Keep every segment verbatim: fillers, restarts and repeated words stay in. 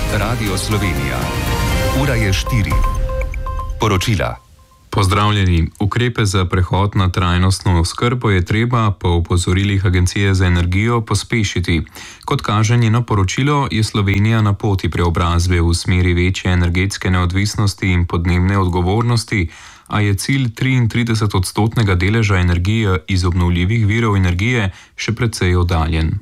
Radio Slovenija. Ura je štiri. Poročila. Pozdravljeni. Ukrepe za prehod na trajnostno oskrbo je treba po opozorilih Agencije za energijo pospešiti. Kot kaže njeno poročilo, je Slovenija na poti preobrazbe v smeri večje energetske neodvisnosti in podnebne odgovornosti, a je cilj triintrideset odstotnega deleža energije iz obnovljivih virov energije še precej oddaljen.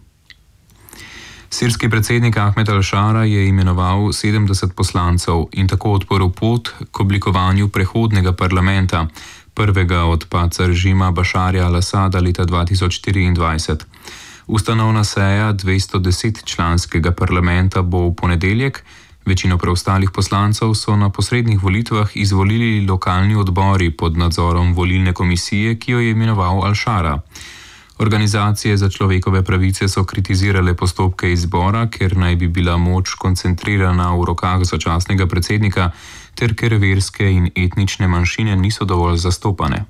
Sirski predsednik Ahmed al-Šara je imenoval sedemdeset poslancev in tako odprl pot k oblikovanju prehodnega parlamenta, prvega od padca režima Bašarja al-Asada leta dva tisoč štiriindvajset. Ustanovna seja dvesto deset članskega parlamenta bo v ponedeljek. Večino preostalih poslancev so na posrednih volitvah izvolili lokalni odbori pod nadzorom volilne komisije, ki jo je imenoval al-Šara. Organizacije za človekove pravice so kritizirale postopke izbora, ker naj bi bila moč koncentrirana v rokah začasnega predsednika, ter ker verske in etnične manjšine niso dovolj zastopane.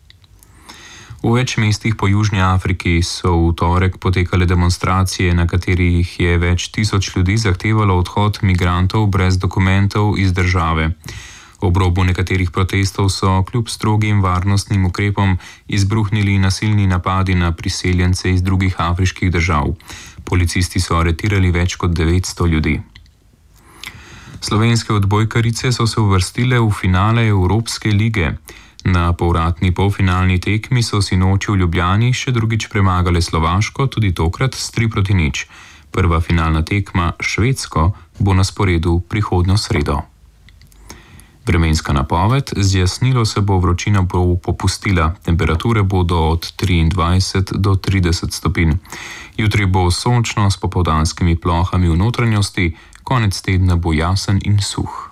V več mestih po Južni Afriki so v torek potekale demonstracije, na katerih je več tisoč ljudi zahtevalo odhod migrantov brez dokumentov iz države. Ob robu nekaterih protestov so kljub strogim varnostnim ukrepom izbruhnili nasilni napadi na priseljence iz drugih afriških držav. Policisti so aretirali več kot devetsto ljudi. Slovenske odbojkarice so se uvrstile v finale Evropske lige. Na povratni polfinalni tekmi so sinoči v Ljubljani še drugič premagale Slovaško, tudi tokrat s tri proti nič. Prva finalna tekma Švedsko bo na sporedu prihodnjo sredo. Vremenska napoved: zjasnilo se bo, vročina bo popustila, temperature bodo od triindvajset do trideset stopinj. Jutri bo sončno s popoldanskimi plohami v notranjosti, konec tedna bo jasen in suh.